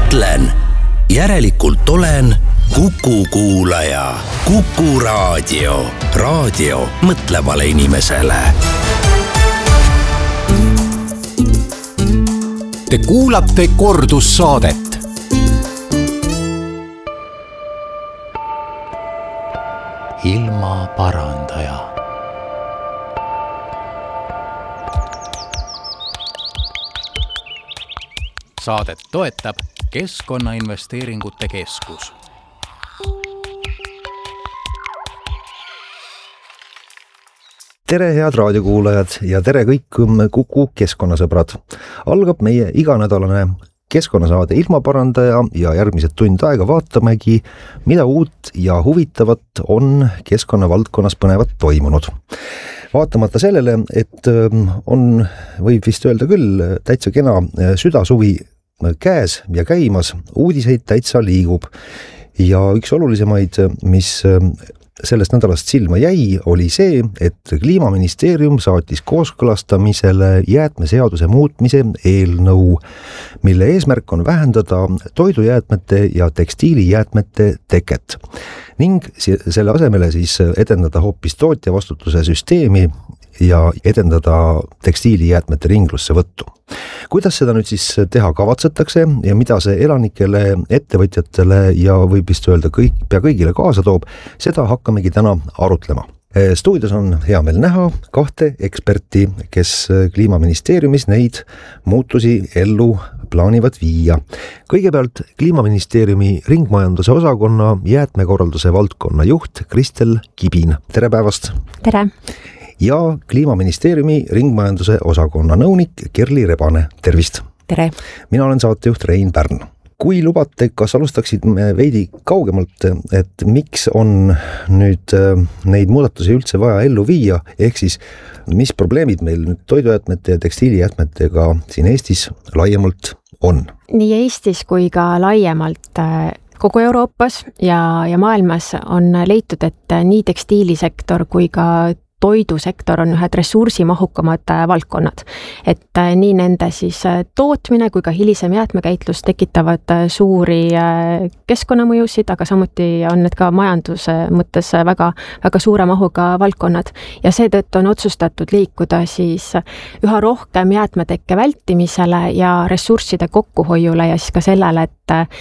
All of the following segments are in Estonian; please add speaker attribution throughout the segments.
Speaker 1: mõtlen, järelikult olen Kuku kuulaja. Kuku raadio. Raadio mõtlevale inimesele.
Speaker 2: Te kuulate kordussaadet. Ilma parandaja. Saadet toetab Keskkonnainvesteeringute Keskus.
Speaker 3: Tere head raadiokuulajad ja tere kõik Kuku keskkonnasõbrad. Algab meie iganädalane keskkonnasaade Ilmaparandaja ja järgmised tund aega vaatamegi, mida uut ja huvitavat on keskkonnavaldkonnas põnevat toimunud. Vaatamata sellele, et võib vist öelda küll, täitsa kena südasuvi käes ja käimas, uudiseid täitsa liigub. Ja üks olulisemaid, mis sellest nädalast silma jäi, oli see, et Kliimaministeerium saatis kooskõlastamisele jäätmeseaduse muutmise eelnõu, mille eesmärk on vähendada toidujäätmete ja tekstiilijäätmete teket ning selle asemele siis edendada hoopis tootjavastutuse süsteemi ja edendada tekstiilijäätmete ringlusse võttu. Kuidas seda nüüd siis teha kavatsetakse ja mida see elanikele, ettevõtjatele ja võib vist öelda pea kõigile kaasa toob, seda hakkamegi täna arutlema. Stuudios on hea meel näha kahte eksperti, kes Kliimaministeeriumis neid muutusi ellu plaanivad viia. Kõigepealt Kliimaministeeriumi ringmajanduse osakonna jäätmekorralduse valdkonna juht Kristel Kibin. Tere päevast!
Speaker 4: Tere!
Speaker 3: Ja Kliimaministeeriumi ringmajanduse osakonna nõunik Kerli Rebane. Tervist!
Speaker 4: Tere!
Speaker 3: Mina olen saatejuht Rein Pärn. Kui lubate, kas alustaksid me veidi kaugemalt, et miks on nüüd neid muudatusi üldse vaja ellu viia, ehk siis mis probleemid meil nüüd toidujäätmete ja tekstiilijäätmetega siin Eestis laiemalt on?
Speaker 4: Nii Eestis kui ka laiemalt kogu Euroopas ja maailmas on leitud, et nii tekstiilisektor kui ka toidusektor on ühed ressursimahukamad valdkonnad. Et nii nende siis tootmine kui ka hilisem jäätmekäitlus tekitavad suuri keskkonnamõjusid, aga samuti on need ka majanduse mõttes väga suure mahuga valdkonnad. Ja seetõttu on otsustatud liikuda siis üha rohkem jäätmetekke vältimisele ja ressursside kokkuhoiule ja siis ka sellele,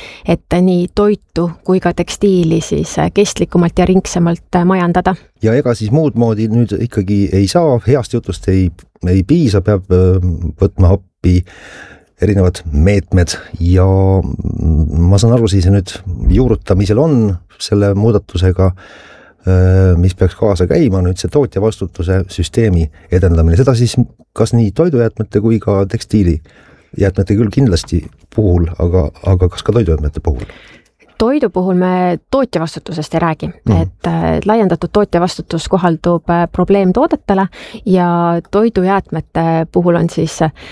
Speaker 4: et nii toitu kui ka tekstiili siis kestlikumalt ja ringsemalt majandada.
Speaker 3: Ja ega siis muud moodi nüüd ikkagi ei saa, heast jutust ei piisa, peab võtma appi erinevad meetmed ja ma saan aru siis nüüd juurutamisel on selle muudatusega, mis peaks kaasa käima, nüüd see tootja vastutuse süsteemi edendamine. Seda siis kas nii toidujäätmete kui ka tekstiilijäätmete küll kindlasti puhul, aga kas ka toidujäätmete puhul?
Speaker 4: Toidu puhul me tootjavastutusest ei räägi, et laiendatud tootjavastutus kohaldub probleemtoodetele ja toidujäätmete puhul on siis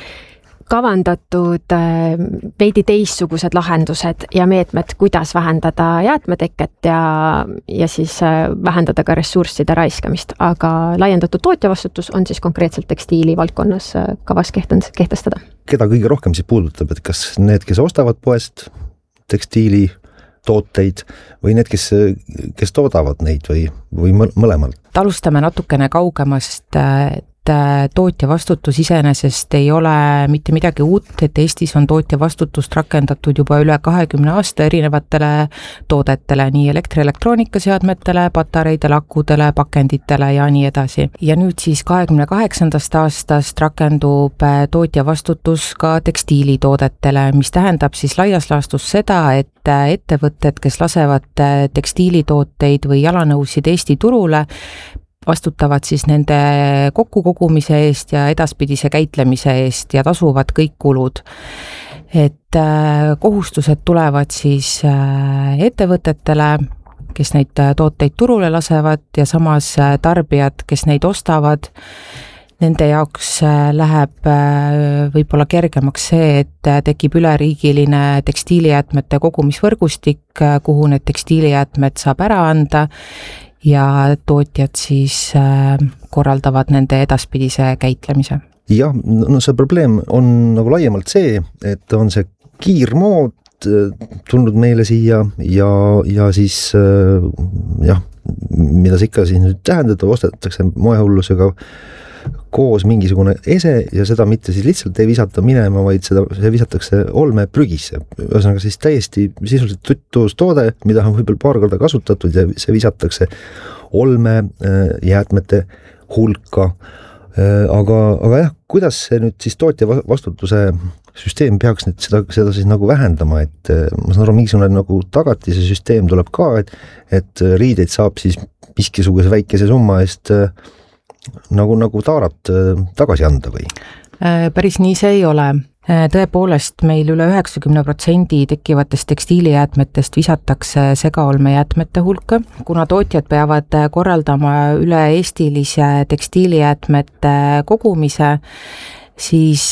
Speaker 4: kavandatud veidi teistsugused lahendused ja meetmed, kuidas vähendada jäätmeteket ja siis vähendada ka ressursside raiskamist, aga laiendatud tootjavastutus on siis konkreetselt tekstiili valdkonnas kavas kehtestada. Keda
Speaker 3: kõige rohkem siis puudutab, et kas need, kes ostavad poest tekstiili tooteid või need, kes toodavad neid või mõlemalt?
Speaker 5: Alustame natukene kaugemast, tootja vastutus iseenesest ei ole mitte midagi uut, et Eestis on tootja vastutust rakendatud juba üle 20 aasta erinevatele toodetele, nii elektroonikaseadmetele, patareidele, akudele, pakenditele ja nii edasi. Ja nüüd siis 28. aastast rakendub tootja vastutus ka tekstiilitoodetele, mis tähendab siis laias laastus seda, et ettevõtted, kes lasevad tekstiilitooteid või jalanõusid Eesti turule, vastutavad siis nende kokkukogumise eest ja edaspidise käitlemise eest ja tasuvad kõik kulud. Et kohustused tulevad siis ettevõtetele, kes neid tooteid turule lasevad ja samas tarbijad, kes neid ostavad, nende jaoks läheb võib-olla kergemaks see, et tekib üleriigiline tekstiilijäätmete kogumisvõrgustik, kuhu need tekstiilijäätmed saab ära anda ja tootjad siis korraldavad nende edaspidise käitlemise.
Speaker 3: Jah, no see probleem on nagu laiemalt see, et on see kiirmood tulnud meile siia ja siis jah, mida see ikka siis nüüd tähendab, ostetakse moehullusega koos mingisugune ese ja seda mitte siis lihtsalt ei visata minema, vaid see visatakse olmeprügisse. Ühesõnaga siis täiesti sisuliselt tuttuus toode, mida on võib-olla paar korda kasutatud ja see visatakse olmejäätmete hulka. Aga jah, kuidas see nüüd siis tootja vastutuse süsteem peaks nüüd seda siis nagu vähendama, et ma saan aru, mingisugune nagu tagatise süsteem tuleb ka, et riideid saab siis miskisuguse väikese summa eest nagu taarat tagasi anda või?
Speaker 5: Päris nii see ei ole. Tõepoolest meil üle 90% tekkivatest tekstiilijäätmetest visatakse segaolmejäätmete hulka. Kuna tootjad peavad korraldama üle-eestilise tekstiilijäätmete kogumise, siis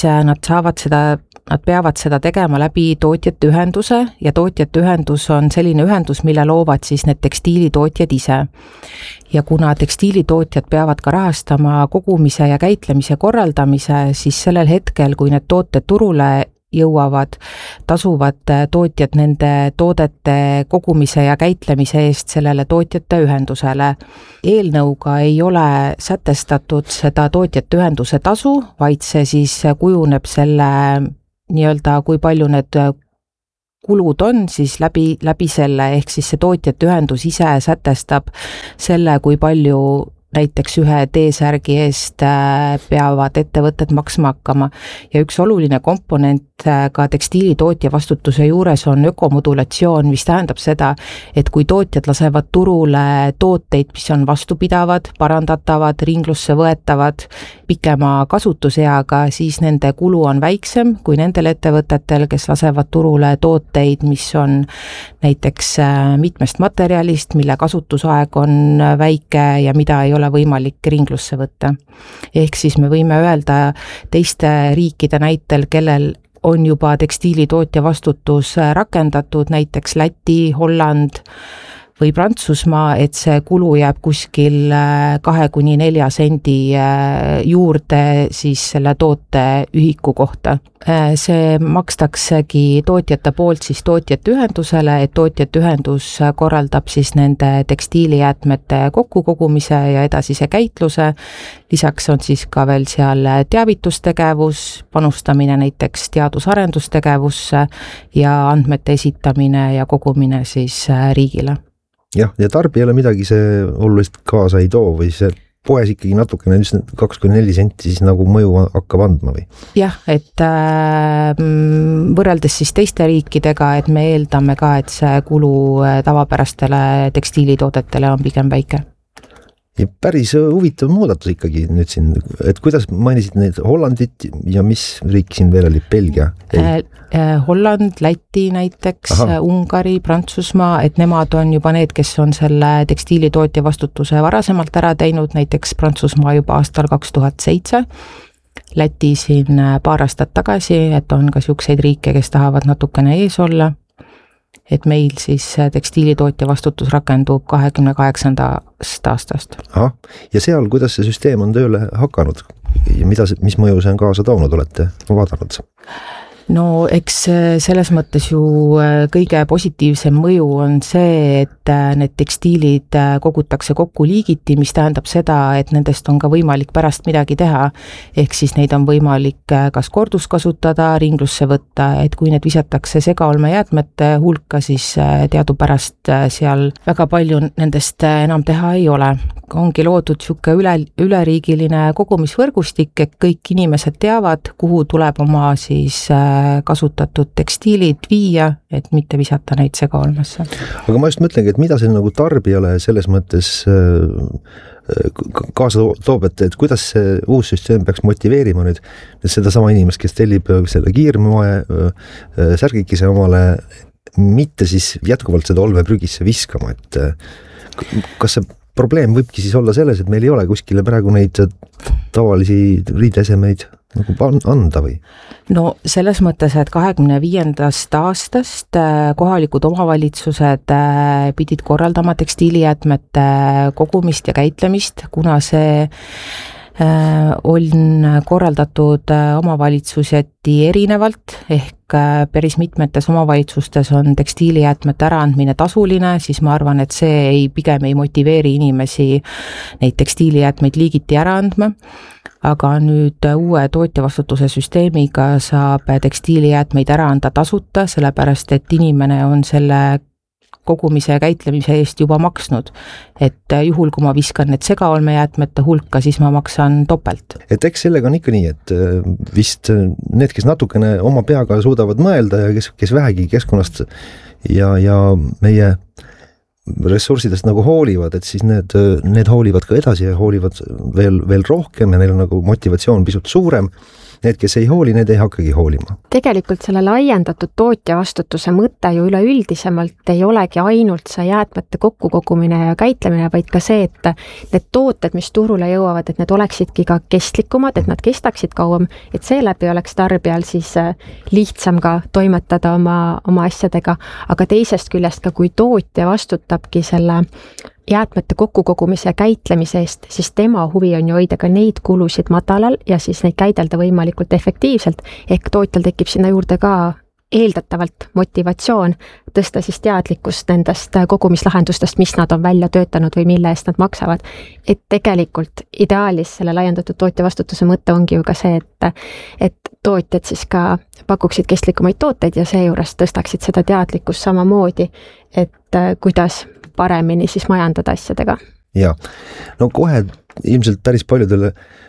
Speaker 5: nad peavad seda tegema läbi tootjate ühenduse ja tootjate ühendus on selline ühendus, mille loovad siis need tekstiilitootjad ise. Ja kuna tekstiilitootjad peavad ka rahastama kogumise ja käitlemise korraldamise, siis sellel hetkel, kui need tooted turule jõuavad, tasuvad tootjad nende toodete kogumise ja käitlemise eest sellele tootjate ühendusele. Eelnõuga ei ole sätestatud seda tootjate ühenduse tasu, vaid see siis kujuneb selle nii-öelda, kui palju need kulud on, siis läbi selle, ehk siis see tootjate ühendus ise sätestab selle, kui palju näiteks ühe T-särgi eest peavad ettevõtted maksma hakkama. Ja üks oluline komponent ka tekstiilitootja vastutuse juures on ökomodulatsioon, mis tähendab seda, et kui tootjad lasevad turule tooteid, mis on vastupidavad, parandatavad, ringlusse võetavad, pikema kasutuseaga, siis nende kulu on väiksem kui nendel ettevõtetel, kes lasevad turule tooteid, mis on näiteks mitmest materjalist, mille kasutusaeg on väike ja mida ei ole võimalik ringlusse võtta. Ehk siis me võime öelda teiste riikide näitel, kellel on juba tekstiilitootja vastutus rakendatud, näiteks Läti, Holland või Prantsusmaa, et see kulu jääb kuskil 2–4 sendi juurde siis selle toote ühiku kohta. See makstaksegi tootjate poolt siis tootjate ühendusele, et tootjate ühendus korraldab siis nende tekstiilijäätmete kokkukogumise ja edasise käitluse. Lisaks on siis ka veel seal teavitustegevus, panustamine näiteks teadus-arendustegevusse ja andmete esitamine ja kogumine siis riigile.
Speaker 3: Jah, ja tarbijale midagi see oluliselt kaasa ei too või see poes ikkagi natukene 2–4 senti siis nagu mõju hakkab andma või?
Speaker 5: Jah, et võrreldes siis teiste riikidega, et me eeldame ka, et see kulu tavapärastele tekstiilitoodetele on pigem väike.
Speaker 3: Ja päris huvitav muudatus ikkagi nüüd siin, et kuidas mainisid neid Hollandit ja mis riik siin veel oli, Belgia?
Speaker 5: Holland, Läti näiteks, Ungari, Prantsusmaa, et nemad on juba need, kes on selle tekstiilitootja vastutuse varasemalt ära teinud, näiteks Prantsusmaa juba aastal 2007, Läti siin paar aastat tagasi, et on ka siukseid riike, kes tahavad natukene ees olla, et meil siis tekstiilitootja vastutus rakendub 28. aastast.
Speaker 3: Ja seal, kuidas see süsteem on tööle hakanud ja mis mõju see on kaasa toonud, olete vaadanud?
Speaker 5: No eks selles mõttes ju kõige positiivsem mõju on see, et need tekstiilid kogutakse kokku liigiti, mis tähendab seda, et nendest on ka võimalik pärast midagi teha. Ehk siis neid on võimalik kas korduskasutada, ringlusse võtta, et kui need visatakse segaolmejäätmete hulka, siis teadupärast seal väga palju nendest enam teha ei ole. Ongi loodud siuke üleriigiline kogumisvõrgustik, et kõik inimesed teavad, kuhu tuleb oma siis kasutatud tekstiilid viia, et mitte visata neid segaolmesse. Aga
Speaker 3: ma just mõtlengi, et mida see nagu tarbijale selles mõttes kaasa toob, et kuidas see uus süsteem peaks motiveerima nüüd seda sama inimest, kes tellib selle kiirmoe särgikise omale, mitte siis jätkuvalt seda olmeprügisse viskama, et kas see probleem võibki siis olla selles, et meil ei ole kuskile praegu neid tavalisi riideesemeid nagu anda või?
Speaker 5: No selles mõttes, et 25. aastast kohalikud omavalitsused pidid korraldama tekstiilijäätmete kogumist ja käitlemist, kuna see on korraldatud omavalitsuseti erinevalt, ehk päris mitmetes omavalitsustes on tekstiilijäätmete äraandmine tasuline, siis ma arvan, et see pigem ei motiveeri inimesi neid tekstiilijäätmeid liigiti ära andma. Aga nüüd uue tootjavastutuse süsteemiga saab tekstiilijäätmeid ära anda tasuta, sellepärast et inimene on selle kogumise ja käitlemise eest juba maksnud. Et juhul, kui ma viskan need segaolmejäätmete hulka, siis ma maksan topelt.
Speaker 3: Et eks sellega on ikka nii, et vist need, kes natukene oma peaga suudavad mõelda ja kes vähegi keskkonnast ja meie ressurssidest nagu hoolivad, et siis need hoolivad ka edasi ja hoolivad veel rohkem ja neil on nagu motivatsioon pisut suurem. Need, kes ei hooli, need ei hakkagi hoolima.
Speaker 4: Tegelikult selle laiendatud tootjavastutuse mõte ju üleüldisemalt ei olegi ainult see jäätmete kokkukogumine ja käitlemine, vaid ka see, et need tooted, mis turule jõuavad, et need oleksidki ka kestlikumad, et nad kestaksid kauem, et seeläbi oleks tarbijal siis lihtsam ka toimetada oma asjadega, aga teisest küljest ka kui tootja vastutabki selle jäätmete kokkukogumise ja käitlemise eest, siis tema huvi on ju hoida ka neid kulusid madalal ja siis neid käidelda võimalikult efektiivselt, ehk tootjal tekib sinna juurde ka eeldatavalt motivatsioon tõsta siis teadlikkust nendest kogumislahendustest, mis nad on välja töötanud või mille eest nad maksavad. Et tegelikult ideaalis selle laiendatud tootjavastutuse mõte ongi ju ka see, et tootjad siis ka pakuksid kestlikumaid tooteid ja seejuures tõstaksid seda teadlikkust samamoodi, et kuidas paremini siis majandada asjadega.
Speaker 3: Ja, no kohe ilmselt päris paljudele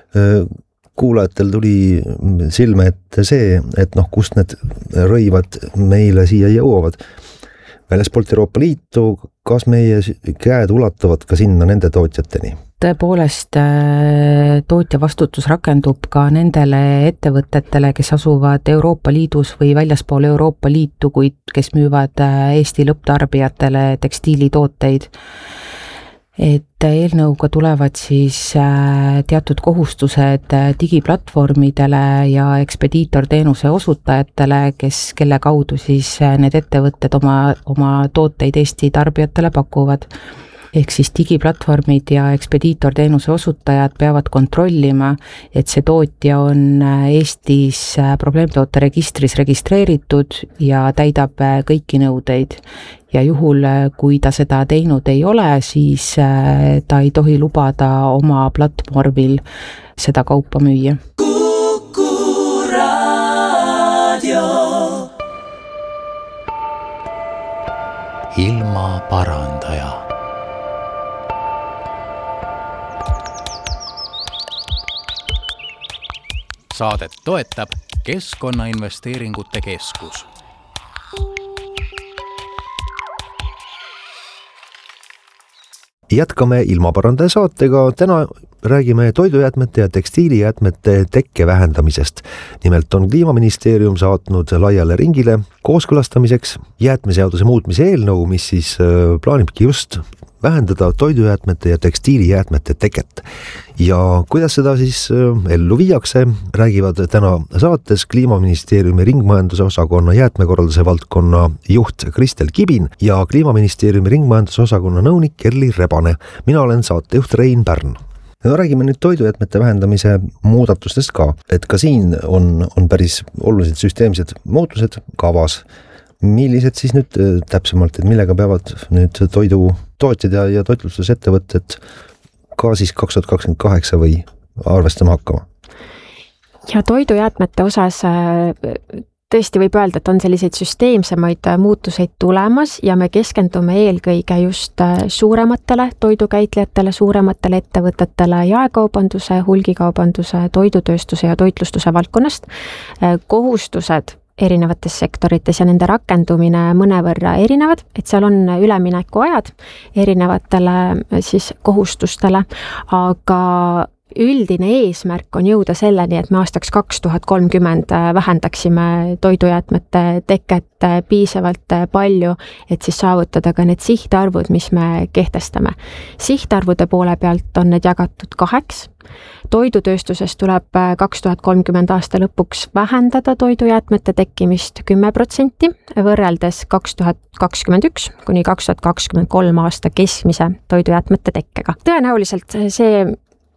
Speaker 3: kuulajatel tuli silme ette see, et kust need rõivad meile siia jõuavad. Väljaspolt Euroopa Liitu, kas meie käed ulatuvad ka sinna nende tootjateni?
Speaker 5: Tõepoolest, tootja vastutus rakendub ka nendele ettevõtetele, kes asuvad Euroopa Liidus või väljaspool Euroopa Liitu, kuid kes müüvad Eesti lõpptarbijatele tekstiilitooteid. Et eelnõuga tulevad siis teatud kohustused digiplatvormidele ja ekspediitorteenuse osutajatele, kelle kaudu siis need ettevõtted oma tooteid Eesti tarbijatele pakuvad. Ehk siis digiplatvormid ja ekspediitorteenuse osutajad peavad kontrollima, et see tootja on Eestis probleemtoote registris registreeritud ja täidab kõiki nõudeid. Ja juhul, kui ta seda teinud ei ole, siis ta ei tohi lubada oma platvormil seda kaupa müüa. Kuku Raadio.
Speaker 2: Ilmaparandaja. Saadet toetab Keskkonnainvesteeringute Keskus.
Speaker 3: Jätkame ilmaparandaja saatega. Täna räägime toidujäätmete ja tekstiilijäätmete tekke vähendamisest. Nimelt on Kliimaministeerium saatnud laiale ringile kooskõlastamiseks jäätmeseaduse muutmise eelnõu, mis siis plaanibki just vähendada toidujäätmete ja tekstiilijäätmete teket. Ja kuidas seda siis ellu viiakse, räägivad täna saates Kliimaministeeriumi ringmajanduse osakonna jäätmekorralduse valdkonna juht Kristel Kibin ja Kliimaministeeriumi ringmajanduse osakonna nõunik Kerli Rebane. Mina olen saatejuht Rein Pärn. No, räägime nüüd toidujäätmete vähendamise muudatustest ka, et ka siin on päris olulised süsteemsed muutused kavas. Millised siis nüüd täpsemalt, et millega peavad nüüd toidutootjad ja toitlustusettevõtted ka siis 2028 või arvestama hakkama?
Speaker 4: Ja toidujäätmete osas tõesti võib öelda, et on selliseid süsteemsemaid muutuseid tulemas ja me keskendume eelkõige just suurematele toidukäitlejatele, suurematele ettevõtetele jaekaubanduse, hulgikaubanduse, toidutööstuse ja toitlustuse valdkonnast. Kohustused erinevates sektorites ja nende rakendumine mõnevõrra erinevad, et seal on üleminekuajad erinevatele siis kohustustele, aga üldine eesmärk on jõuda selleni, et me aastaks 2030 vähendaksime toidujäätmete teket piisavalt palju, et siis saavutada ka need sihtarvud, mis me kehtestame. Sihtarvude poole pealt on need jagatud 2. Toidutööstuses tuleb 2030 aasta lõpuks vähendada toidujäätmete tekkimist 10% võrreldes 2021 kuni 2023 aasta keskmise toidujäätmete tekkega. Tõenäoliselt see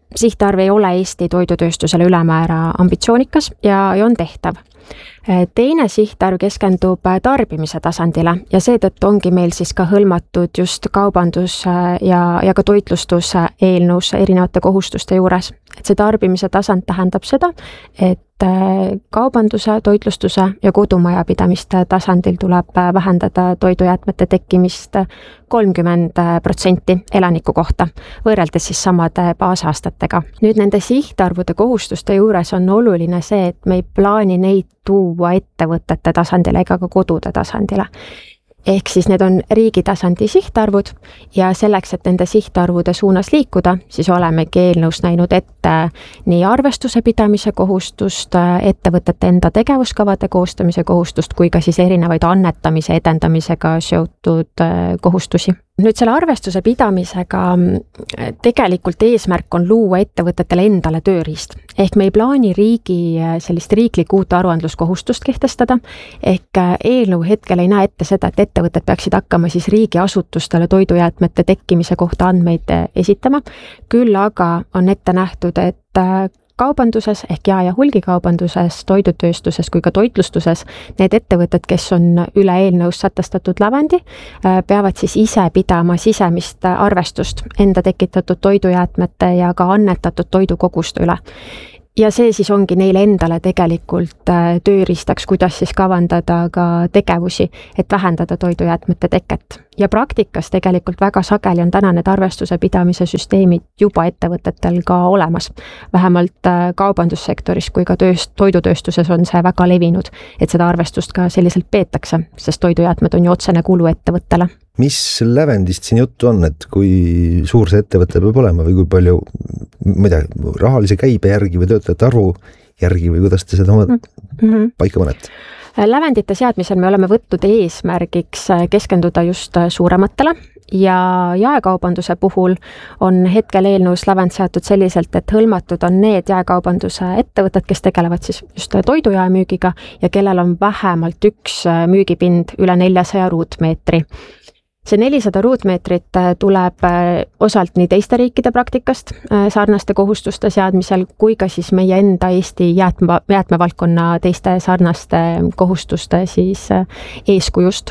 Speaker 4: sihtarv ei ole Eesti toidutööstusele ülemäära ambitsioonikas ja on tehtav. Teine sihtarv keskendub tarbimise tasandile ja seetõttu ongi meil siis ka hõlmatud just kaubandus ja ka toitlustus eelnõus erinevate kohustuste juures. Et see tarbimise tasand tähendab seda, et kaubanduse, toitlustuse ja kodumajapidamiste tasandil tuleb vähendada toidujäätmete tekkimist 30% elaniku kohta, võrreldes siis samade baasaastatega. Nüüd nende sihtarvude kohustuste juures on oluline see, et me ei plaani neid tuua ettevõtete tasandile ega ka kodude tasandile. Ehk siis need on riigi tasandi sihtarvud ja selleks, et nende sihtarvude suunas liikuda, siis olemegi eelnõus näinud ette nii arvestuse pidamise kohustust, ettevõtete enda tegevuskavade koostamise kohustust, kui ka siis erinevaid annetamise edendamisega seotud kohustusi. Nüüd selle arvestuse pidamisega tegelikult eesmärk on luua ettevõtetele endale tööriist. Ehk me ei plaani sellist riiklikku uut aruandluskohustust kehtestada, ehk eelnõu hetkel ei näe ette seda, et ettevõtted peaksid hakkama siis riigiasutustele toidujäätmete tekkimise kohta andmeid esitama. Küll aga on ette nähtud, et kaubanduses ehk ja hulgikaubanduses, toidutööstuses kui ka toitlustuses need ettevõtted, kes on üle eelnõus sätestatud lävendi, peavad siis ise pidama sisemist arvestust enda tekitatud toidujäätmete ja ka annetatud toidukoguste üle. Ja see siis ongi neile endale tegelikult tööriistaks, kuidas siis kavandada ka tegevusi, et vähendada toidujäätmete teket. Ja praktikas tegelikult väga sageli on täna need arvestuse pidamise süsteemid juba ettevõtetel ka olemas. Vähemalt kaubandussektoris kui ka toidutööstuses on see väga levinud, et seda arvestust ka selliselt peetakse, sest toidujäätmed on ju otsene kulu ettevõttele.
Speaker 3: Mis lävendist siin juttu on, et kui suur see ettevõte peab olema või kui palju, ma ei tea, rahalise käibe järgi või töötajate arvu järgi või kuidas te seda paika panete?
Speaker 4: Lävendite seadmisel me oleme võtnud eesmärgiks keskenduda just suurematele ja jaekaubanduse puhul on hetkel eelnõus lävend seatud selliselt, et hõlmatud on need jaekaubanduse ettevõtted, kes tegelevad siis just toidujaemüügiga ja kellel on vähemalt üks müügipind üle 400 ruutmeetri. See 400 ruutmeetrit tuleb osalt nii teiste riikide praktikast sarnaste kohustuste seadmisel, kui ka siis meie enda Eesti jäätmevaldkonna teiste sarnaste kohustuste siis eeskujust.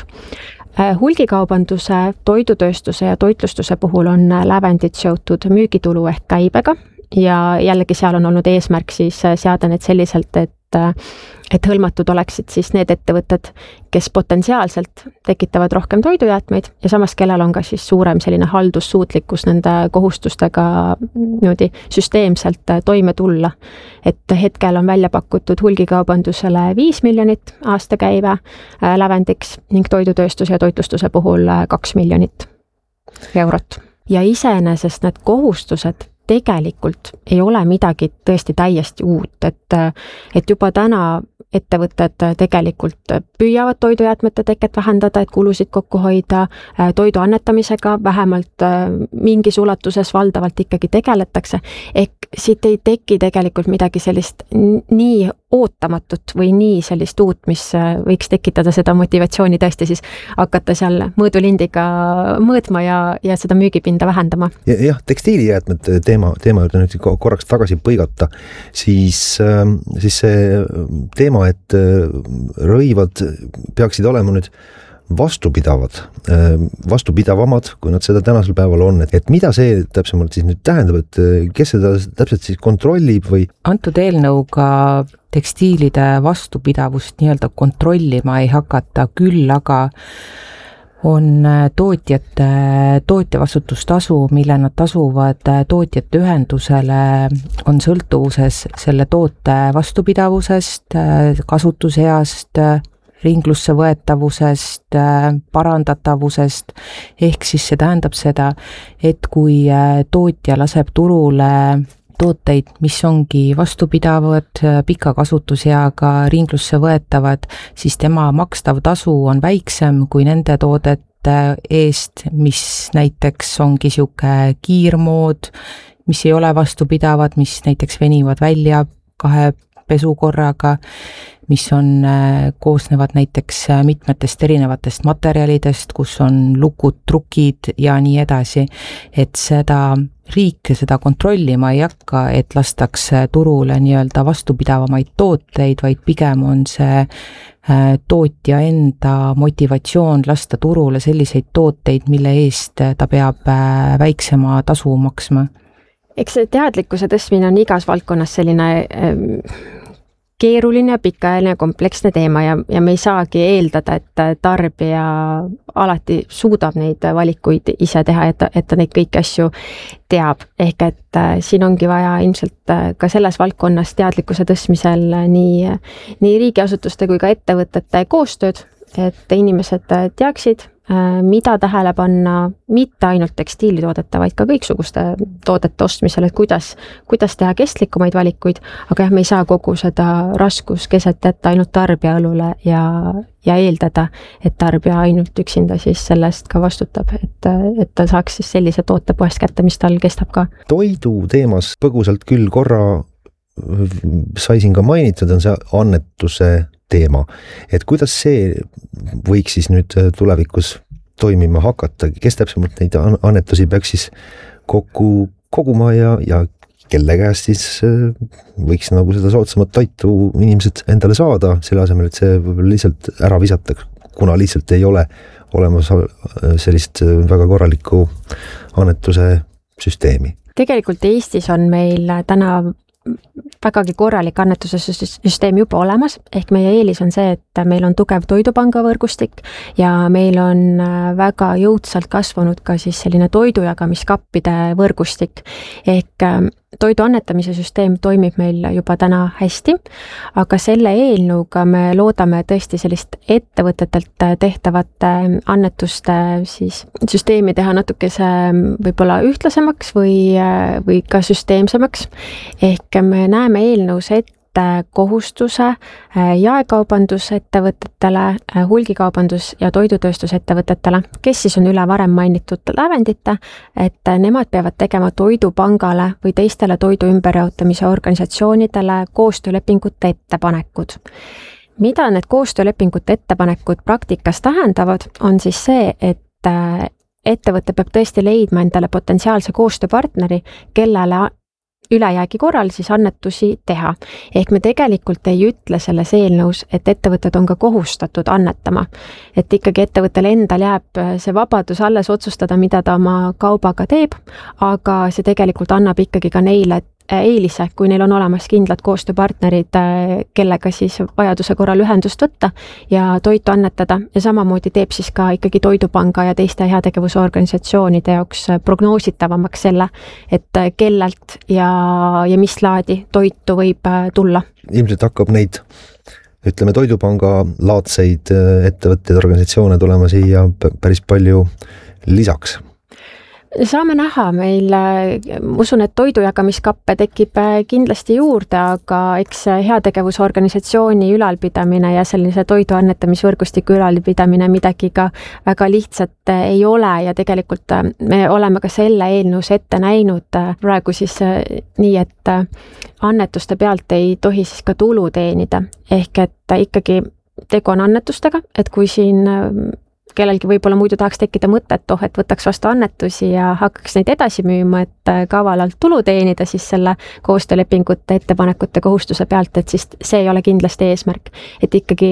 Speaker 4: Hulgikaubanduse, toidutööstuse ja toitlustuse puhul on lävendid seotud müügitulu ehk käibega ja jällegi seal on olnud eesmärk siis seada need selliselt, et hõlmatud oleksid siis need ettevõtted, kes potentsiaalselt tekitavad rohkem toidujäätmeid ja samas kellel on ka siis suurem selline haldussuutlikkus nende kohustustega niimoodi süsteemselt toime tulla. Et hetkel on välja pakutud hulgikaubandusele 5 miljonit aastakäive lävendiks ning toidutööstuse ja toitlustuse puhul 2 miljonit eurot. Ja iseenesest need kohustused tegelikult ei ole midagi tõesti täiesti uut, et juba täna ettevõtted tegelikult püüavad toidujäätmete teket vähendada, et kulusid kokku hoida, toidu annetamisega vähemalt mingis ulatuses valdavalt ikkagi tegeletakse, ehk siit ei teki tegelikult midagi sellist nii ootamatut või nii sellist uut, mis võiks tekitada seda motivatsiooni tõesti siis hakata seal mõõdulindiga mõõtma ja seda müügipinda vähendama.
Speaker 3: Jah, tekstiilijäätmete teema juurde nüüd korraks tagasi põigata, siis see teema, et rõivad peaksid olema nüüd vastupidavamad, kui nad seda tänasel päeval on, et mida see täpsemalt siis nüüd tähendab, et kes seda täpselt siis kontrollib või?
Speaker 5: Antud eelnõuga tekstiilide vastupidavust nii-öelda kontrollima ei hakata, küll aga on tootjavastutustasu, mille nad tasuvad tootjate ühendusele, on sõltuvuses selle toote vastupidavusest, kasutuseast, ringlusse võetavusest, parandatavusest, ehk siis see tähendab seda, et kui tootja laseb turule tooteid, mis ongi vastupidavad, pika kasutuseaga, ringlusse võetavad, siis tema makstav tasu on väiksem kui nende toodete eest, mis näiteks ongi sihuke kiirmood, mis ei ole vastupidavad, mis näiteks venivad välja pesukorraga, mis koosnevad näiteks mitmetest erinevatest materjalidest, kus on lukud, trukid ja nii edasi, et seda riik seda kontrollima ei hakka, et lastakse turule nii-öelda vastupidavamaid tooteid, vaid pigem on see tootja enda motivatsioon lasta turule selliseid tooteid, mille eest ta peab väiksema tasu maksma.
Speaker 4: Eks see teadlikkuse tõstmine on igas valdkonnas selline keeruline, pikaajaline, kompleksne teema ja me ei saagi eeldada, et tarbija alati suudab neid valikuid ise teha, et ta neid kõiki asju teab. Ehk et siin ongi vaja ilmselt ka selles valdkonnas teadlikkuse tõstmisel nii riigiasutuste kui ka ettevõtete koostööd, et inimesed teaksid, mida tähele panna mitte ainult tekstiilitoodete, vaid ka kõiksuguste toodete ostmisel, et kuidas teha kestlikumaid valikuid, aga jah, me ei saa kogu seda raskuskeset jätta ainult tarbija õlule ja eeldada, et tarbija ainult üksinda siis sellest ka vastutab, et ta saaks siis sellise toote poest kätte, mis tal kestab ka.
Speaker 3: Toidu teemas põgusalt küll korra sai siin ka mainitud, on see annetuse teema, et kuidas see võiks siis nüüd tulevikus toimima hakata, kes täpsemalt neid annetusi peaks siis kokku koguma ja kelle käest siis võiks nagu seda soodsamat toitu inimesed endale saada, selle asemel, et see võib-olla lihtsalt ära visata, kuna lihtsalt ei ole olemas sellist väga korralikku annetuse süsteemi.
Speaker 4: Tegelikult Eestis on meil täna vägagi korralik annetuse süsteem juba olemas, ehk meie eelis on see, et meil on tugev toidupanga võrgustik ja meil on väga jõudsalt kasvanud ka siis selline toidujagamiskappide võrgustik, ehk toidu annetamise süsteem toimib meil juba täna hästi, aga selle eelnõuga me loodame tõesti sellist ettevõtetelt tehtavate annetuste siis süsteemi teha natukese võib-olla ühtlasemaks või ka süsteemsemaks, ehk me näeme eelnõus ette kohustuse jaekaubandusettevõtetele, hulgikaubandus- ja toidutööstusettevõtetele, kes siis on üle varem mainitud lävendite, et nemad peavad tegema toidupangale või teistele toidu ümberjaotamise organisatsioonidele koostöölepingute ettepanekud. Mida need koostöölepingute ettepanekud praktikas tähendavad, on siis see, et ettevõte peab tõesti leidma endale potentsiaalse koostööpartneri, kellele ülejäägi korral siis annetusi teha. Ehk me tegelikult ei ütle selles eelnõus, et ettevõtted on ka kohustatud annetama. Et ikkagi ettevõttele endal jääb see vabadus alles otsustada, mida ta oma kaubaga teeb, aga see tegelikult annab ikkagi ka neile eelise, kui neil on olemas kindlad koostööpartnerid, kellega siis vajaduse korral ühendust võtta ja toitu annetada. Ja samamoodi teeb siis ka ikkagi Toidupanga ja teiste heategevusorganisatsioonide jaoks prognoositavamaks selle, et kellelt ja mis laadi toitu võib tulla.
Speaker 3: Ilmselt hakkab neid, ütleme, Toidupanga laadseid ettevõtteid, organisatsioone tulema siia päris palju lisaks.
Speaker 4: Saame näha, meil usun, et toidujagamiskappe tekib kindlasti juurde, aga eks heategevusorganisatsiooni ülalpidamine ja sellise toidu annetamisvõrgustiku ülalpidamine midagi ka väga lihtsalt ei ole ja tegelikult me oleme ka selle eelnõus ette näinud praegu siis nii, et annetuste pealt ei tohi siis ka tulu teenida, ehk et ikkagi tegu on annetustega, et kui siin kellelgi võib-olla muidu tahaks tekkida mõtet, et võtaks vastu annetusi ja hakkaks neid edasi müüma, et kavalalt tulu teenida siis selle koostöölepingute ettepanekute kohustuse pealt, et siis see ei ole kindlasti eesmärk, et ikkagi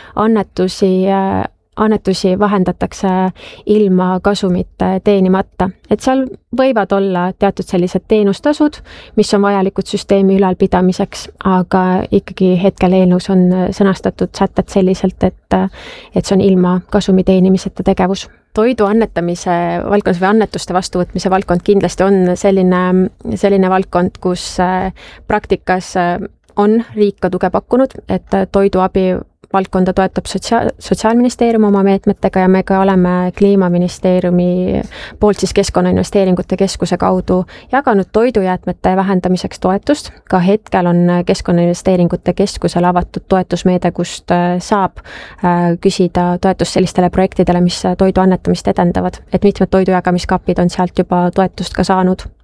Speaker 4: annetusi vahendatakse ilma kasumit teenimata. Et seal võivad olla teatud sellised teenustasud, mis on vajalikud süsteemi ülalpidamiseks, aga ikkagi hetkel eelnõus on sõnastatud sätted selliselt, et see on ilma kasumi teenimiseta tegevus. Toidu annetamise valdkonnas või annetuste vastuvõtmise valdkond kindlasti on selline valdkond, kus praktikas on riik ka tuge pakkunud, et toiduabi valdkonda toetab Sotsiaalministeerium oma meetmetega ja me ka oleme Kliimaministeeriumi poolt siis Keskkonnainvesteeringute Keskuse kaudu jaganud toidujäätmete vähendamiseks toetust. Ka hetkel on Keskkonnainvesteeringute Keskusel avatud toetusmeede, kust saab küsida toetust sellistele projektidele, mis toidu annetamist edendavad. Et mitmed toidujagamiskapid on sealt juba toetust ka saanud.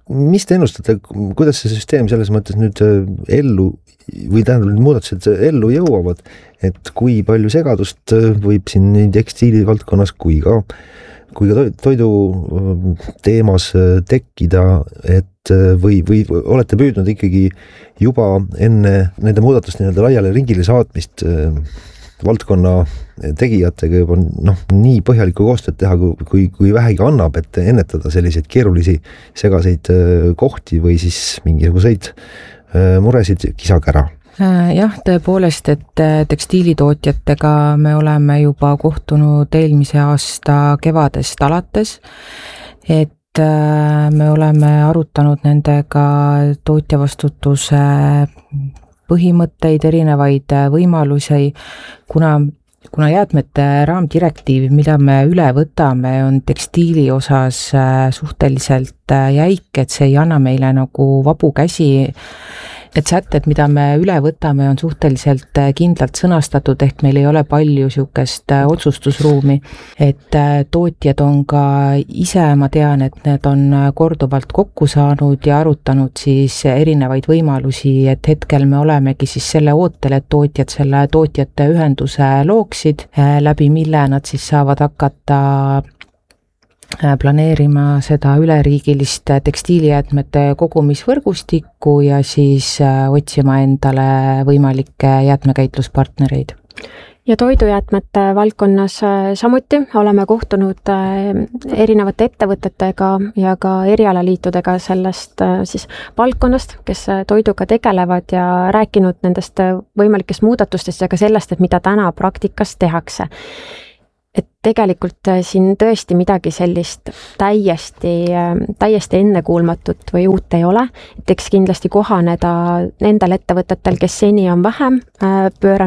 Speaker 3: mis te ennustate, kuidas see süsteem selles mõttes nüüd ellu või tähendab, need muudatused ellu jõuavad, et kui palju segadust võib siin nii tekstiili valdkonnas kui ka toidu teemas tekkida, et või olete püüdnud ikkagi juba enne nende muudatuste laiale ringile saatmist valdkonna tegijatega juba nii põhjalikku koostööd teha, kui vähegi annab, et ennetada selliseid keerulisi segaseid kohti või siis mingisuguseid muresid kisakära?
Speaker 5: Jah, tõepoolest, et tekstiilitootjatega me oleme juba kohtunud eelmise aasta kevadest alates, et me oleme arutanud nendega tootjavastutuse põhimõtteid, erinevaid võimalusi, kuna jäätmete raamdirektiiv, mida me üle võtame, on tekstiili osas suhteliselt jäik, et see ei anna meile nagu vabu käsi. Need sätted, mida me üle võtame, on suhteliselt kindlalt sõnastatud, ehk meil ei ole palju niisugust otsustusruumi, et tootjad on ka ise, ma tean, et need on korduvalt kokku saanud ja arutanud siis erinevaid võimalusi, et hetkel me olemegi siis selle ootel, et tootjad selle tootjate ühenduse looksid, läbi mille nad siis saavad hakata planeerima seda üleriigilist tekstiilijäätmete kogumisvõrgustikku ja siis otsima endale võimalikke jäätmekäitluspartnereid.
Speaker 4: Ja toidujäätmete valdkonnas samuti oleme kohtunud erinevate ettevõtetega ja ka erialaliitudega sellest siis valdkonnast, kes toiduga tegelevad ja rääkinud nendest võimalikest muudatustest ja ka sellest, et mida täna praktikas tehakse. Et tegelikult siin tõesti midagi sellist täiesti ennekuulmatut või uut ei ole, et eks kindlasti kohaneda nendel ettevõtetel, kes seni on vähem pööranud